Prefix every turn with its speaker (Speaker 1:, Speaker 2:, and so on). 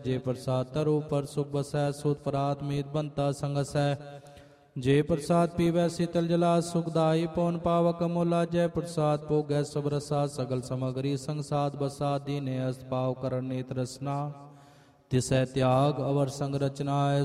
Speaker 1: जे प्रसाद तरु पर सुख बसै सुत परात मीत बनता संगसै जे प्रसाद पीवै शीतल जला सुखदाई पौन पावक मोला जय प्रसाद भोगै सब रसा सगल समगरी संसाद बसा दीने अस्त पाव करण नेत रसना तिसै त्याग अवर संग रचना